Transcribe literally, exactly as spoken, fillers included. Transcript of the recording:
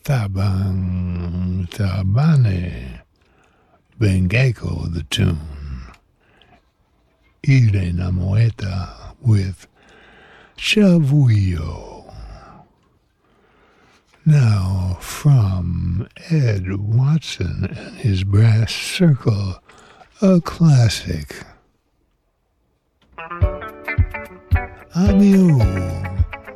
Thabang Thabane Bengeko, the tune. Ire Namoeta with Chavuyo. Now from Ed Watson and his Brass Circle, a classic. Amigo.